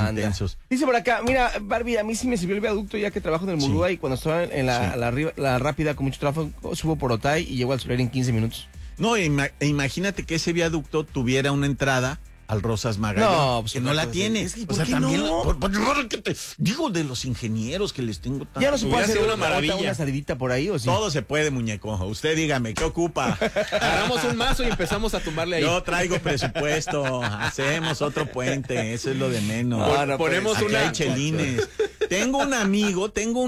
intensos. Dice por acá, mira, Barbie, a mí sí me sirvió el viaducto ya que trabajo en el Murúa y cuando estaba en la rápida con mucho tráfico, subo por Otay y llego al Soler en 15 minutos. No, imagínate que ese viaducto tuviera una entrada al Rosas Magallón. No, pues que no la tiene. Es que, o sea, ¿por qué también. no? Digo, de los ingenieros que les tengo tan. Ya no se puede hacer una maravilla. una salidita por ahí, ¿o sí? Todo se puede, muñeco. Usted dígame, ¿qué ocupa? Agarramos un mazo y empezamos a tumbarle ahí. Yo traigo presupuesto. Hacemos otro puente. Eso es lo de menos. Ponemos Aquí una. hay chelines. Tengo un amigo,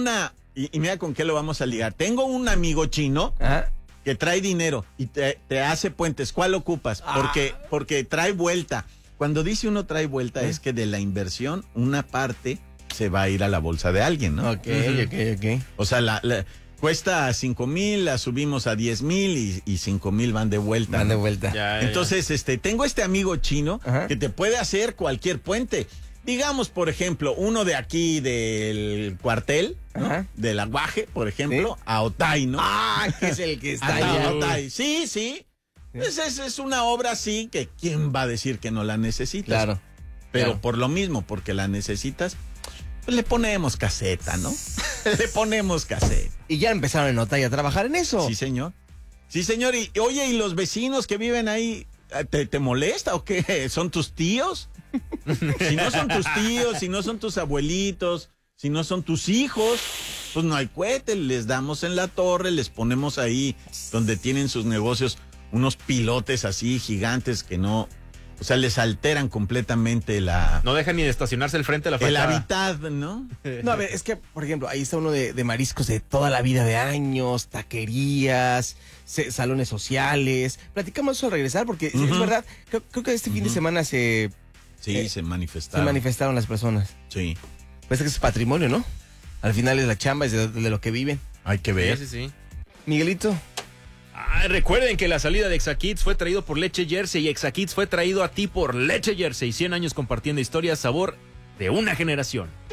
y mira con qué lo vamos a ligar. Tengo un amigo chino. Ajá. Que trae dinero y te hace puentes. ¿Cuál ocupas? Porque trae vuelta. Cuando dice uno trae vuelta es que de la inversión una parte se va a ir a la bolsa de alguien, ¿no? Ok. O sea, cuesta 5,000, la subimos a 10,000 y 5,000 van de vuelta. Van de ¿no? vuelta. Ya. Entonces, tengo este amigo chino Ajá. que te puede hacer cualquier puente. Digamos, por ejemplo, uno de aquí del cuartel, ¿no? Ajá. Del Aguaje, por ejemplo, a Otay, ¿no? Ah, que es el que está Hasta allá. Otay. Sí. Es una obra así que ¿quién va a decir que no la necesitas? Claro. Pero claro. por lo mismo, porque la necesitas, pues le ponemos caseta, ¿no? Le ponemos caseta. Y ya empezaron en Otay a trabajar en eso. Sí, señor. Sí, señor. Y oye, ¿y los vecinos que viven ahí, te molesta o qué? ¿Son tus tíos? Si no son tus tíos, si no son tus abuelitos, si no son tus hijos, pues no hay cohete, les damos en la torre, les ponemos ahí donde tienen sus negocios unos pilotes así gigantes que no, o sea, les alteran completamente No dejan ni de estacionarse al frente de la el fachada. hábitat, ¿no? No, a ver, es que, por ejemplo, ahí está uno de mariscos de toda la vida, de años, taquerías, salones sociales. Platicamos eso al regresar, porque es verdad, creo que este fin de semana se Sí, manifestaron las personas. Sí, Parece que es patrimonio, ¿no? Al final es la chamba, es de lo que viven. hay que ver. Sí. Miguelito. Recuerden que la salida de Exakids fue traído por Leche Jersey y Exakids fue traído a ti por Leche Jersey. 100 años compartiendo historias, sabor de una generación.